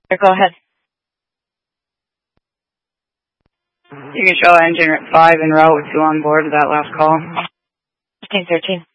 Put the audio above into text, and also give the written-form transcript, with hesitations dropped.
Go ahead. You can show engine 5 en route with 2 on board with that last call. 1513.